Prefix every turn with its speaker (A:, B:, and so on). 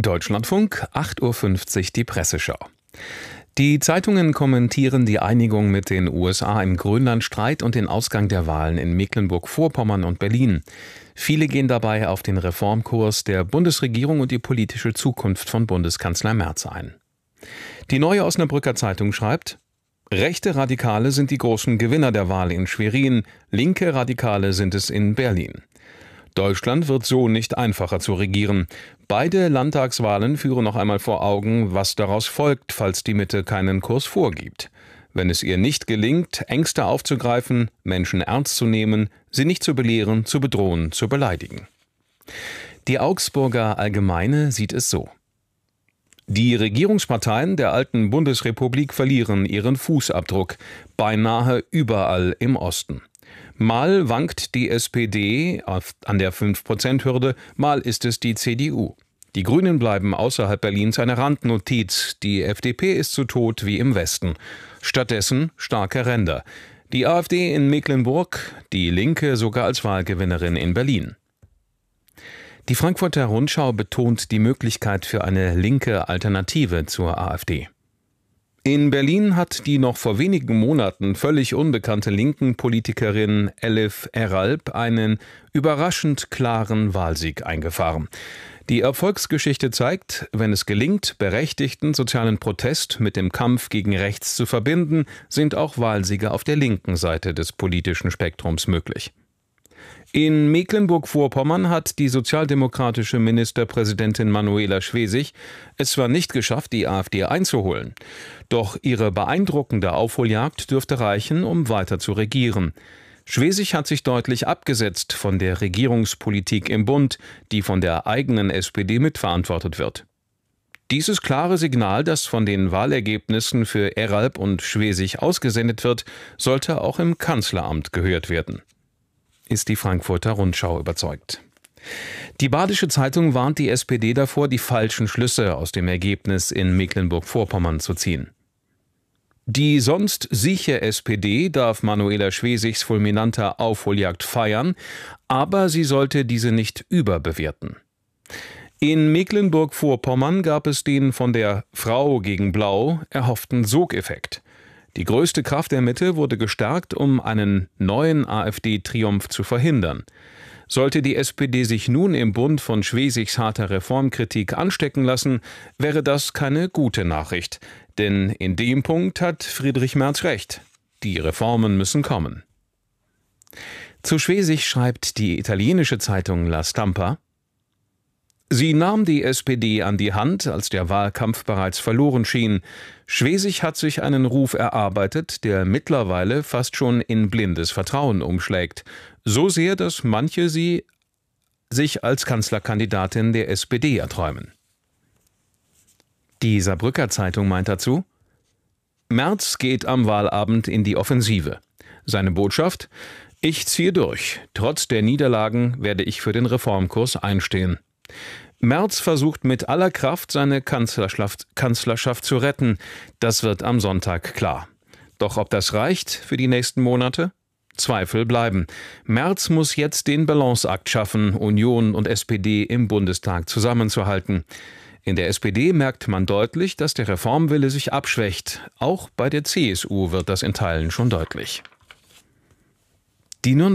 A: Deutschlandfunk, 8:50 Uhr die Presseschau. Die Zeitungen kommentieren die Einigung mit den USA im Grönlandstreit und den Ausgang der Wahlen in Mecklenburg-Vorpommern und Berlin. Viele gehen dabei auf den Reformkurs der Bundesregierung und die politische Zukunft von Bundeskanzler Merz ein. Die Neue Osnabrücker Zeitung schreibt: Rechte Radikale sind die großen Gewinner der Wahl in Schwerin, linke Radikale sind es in Berlin. Deutschland wird so nicht einfacher zu regieren. Beide Landtagswahlen führen noch einmal vor Augen, was daraus folgt, falls die Mitte keinen Kurs vorgibt. Wenn es ihr nicht gelingt, Ängste aufzugreifen, Menschen ernst zu nehmen, sie nicht zu belehren, zu bedrohen, zu beleidigen. Die Augsburger Allgemeine sieht es so: Die Regierungsparteien der alten Bundesrepublik verlieren ihren Fußabdruck, beinahe überall im Osten. Mal wankt die SPD an der 5%-Hürde, mal ist es die CDU. Die Grünen bleiben außerhalb Berlins eine Randnotiz. Die FDP ist so tot wie im Westen. Stattdessen starke Ränder. Die AfD in Mecklenburg, die Linke sogar als Wahlgewinnerin in Berlin. Die Frankfurter Rundschau betont die Möglichkeit für eine linke Alternative zur AfD. In Berlin hat die noch vor wenigen Monaten völlig unbekannte linken Politikerin Elif Eralp einen überraschend klaren Wahlsieg eingefahren. Die Erfolgsgeschichte zeigt, wenn es gelingt, berechtigten sozialen Protest mit dem Kampf gegen rechts zu verbinden, sind auch Wahlsiege auf der linken Seite des politischen Spektrums möglich. In Mecklenburg-Vorpommern hat die sozialdemokratische Ministerpräsidentin Manuela Schwesig es zwar nicht geschafft, die AfD einzuholen, doch ihre beeindruckende Aufholjagd dürfte reichen, um weiter zu regieren. Schwesig hat sich deutlich abgesetzt von der Regierungspolitik im Bund, die von der eigenen SPD mitverantwortet wird. Dieses klare Signal, das von den Wahlergebnissen für Eralp und Schwesig ausgesendet wird, sollte auch im Kanzleramt gehört werden, ist die Frankfurter Rundschau überzeugt. Die Badische Zeitung warnt die SPD davor, die falschen Schlüsse aus dem Ergebnis in Mecklenburg-Vorpommern zu ziehen. Die sonst sieche SPD darf Manuela Schwesigs fulminanter Aufholjagd feiern, aber sie sollte diese nicht überbewerten. In Mecklenburg-Vorpommern gab es den von der Frau gegen Blau erhofften Sogeffekt. Die größte Kraft der Mitte wurde gestärkt, um einen neuen AfD-Triumph zu verhindern. Sollte die SPD sich nun im Bund von Schwesigs harter Reformkritik anstecken lassen, wäre das keine gute Nachricht. Denn in dem Punkt hat Friedrich Merz recht. Die Reformen müssen kommen. Zu Schwesig schreibt die italienische Zeitung La Stampa: Sie nahm die SPD an die Hand, als der Wahlkampf bereits verloren schien. Schwesig hat sich einen Ruf erarbeitet, der mittlerweile fast schon in blindes Vertrauen umschlägt. So sehr, dass manche sie sich als Kanzlerkandidatin der SPD erträumen. Die Saarbrücker Zeitung meint dazu: Merz geht am Wahlabend in die Offensive. Seine Botschaft: Ich ziehe durch. Trotz der Niederlagen werde ich für den Reformkurs einstehen. Merz versucht mit aller Kraft, seine Kanzlerschaft zu retten. Das wird am Sonntag klar. Doch ob das reicht für die nächsten Monate? Zweifel bleiben. Merz muss jetzt den Balanceakt schaffen, Union und SPD im Bundestag zusammenzuhalten. In der SPD merkt man deutlich, dass der Reformwille sich abschwächt. Auch bei der CSU wird das in Teilen schon deutlich. Die